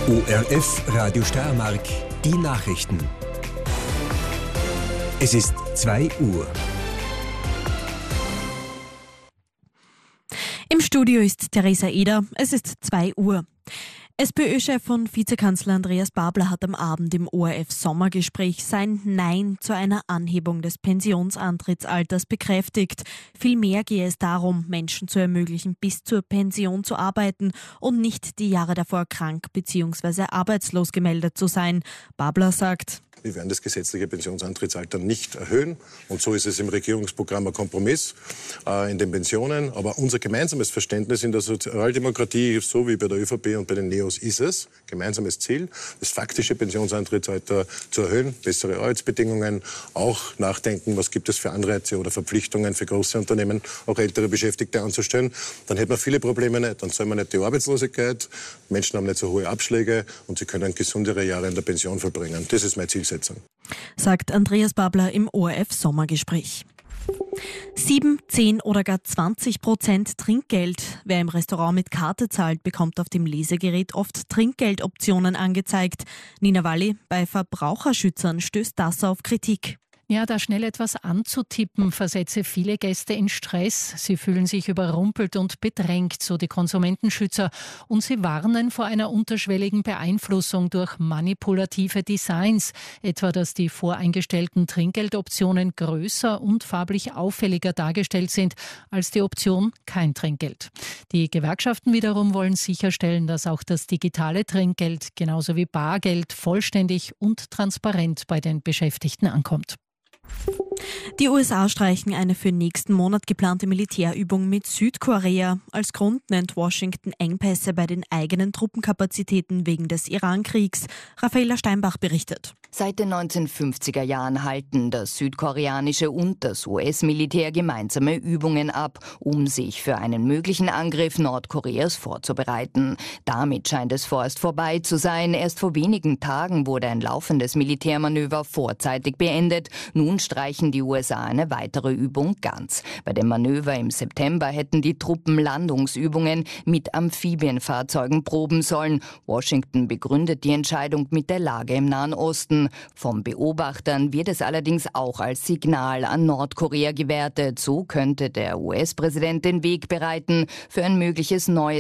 ORF Radio Steiermark, die Nachrichten. Es ist 2 Uhr. Im Studio ist Theresa Eder. Es ist 2 Uhr. SPÖ-Chef und Vizekanzler Andreas Babler hat am Abend im ORF-Sommergespräch sein Nein zu einer Anhebung des Pensionsantrittsalters bekräftigt. Vielmehr gehe es darum, Menschen zu ermöglichen, bis zur Pension zu arbeiten und nicht die Jahre davor krank bzw. arbeitslos gemeldet zu sein. Babler sagt: Wir werden das gesetzliche Pensionsantrittsalter nicht erhöhen. Und so ist es im Regierungsprogramm ein Kompromiss in den Pensionen. Aber unser gemeinsames Verständnis in der Sozialdemokratie, so wie bei der ÖVP und bei den Neos, ist es, gemeinsames Ziel, das faktische Pensionsantrittsalter zu erhöhen, bessere Arbeitsbedingungen, auch nachdenken, was gibt es für Anreize oder Verpflichtungen für große Unternehmen, auch ältere Beschäftigte anzustellen. Dann hätten wir viele Probleme nicht. Dann soll man nicht die Arbeitslosigkeit, Menschen haben nicht so hohe Abschläge und sie können gesundere Jahre in der Pension verbringen. Das ist mein Zielsetzung. Sagt Andreas Babler im ORF-Sommergespräch. 7, 10 oder gar 20% Trinkgeld. Wer im Restaurant mit Karte zahlt, bekommt auf dem Lesegerät oft Trinkgeldoptionen angezeigt. Nina Walli, bei Verbraucherschützern stößt das auf Kritik. Ja, da schnell etwas anzutippen, versetze viele Gäste in Stress. Sie fühlen sich überrumpelt und bedrängt, so die Konsumentenschützer. Und sie warnen vor einer unterschwelligen Beeinflussung durch manipulative Designs. Etwa, dass die voreingestellten Trinkgeldoptionen größer und farblich auffälliger dargestellt sind als die Option kein Trinkgeld. Die Gewerkschaften wiederum wollen sicherstellen, dass auch das digitale Trinkgeld genauso wie Bargeld vollständig und transparent bei den Beschäftigten ankommt. Die USA streichen eine für nächsten Monat geplante Militärübung mit Südkorea. Als Grund nennt Washington Engpässe bei den eigenen Truppenkapazitäten wegen des Iran-Kriegs. Raffaela Steinbach berichtet. Seit den 1950er Jahren halten das südkoreanische und das US-Militär gemeinsame Übungen ab, um sich für einen möglichen Angriff Nordkoreas vorzubereiten. Damit scheint es vorerst vorbei zu sein. Erst vor wenigen Tagen wurde ein laufendes Militärmanöver vorzeitig beendet. Nun streichen die USA eine weitere Übung ganz. Bei dem Manöver im September hätten die Truppen Landungsübungen mit Amphibienfahrzeugen proben sollen. Washington begründet die Entscheidung mit der Lage im Nahen Osten. Von Beobachtern wird es allerdings auch als Signal an Nordkorea gewertet. So könnte der US-Präsident den Weg bereiten für ein mögliches neues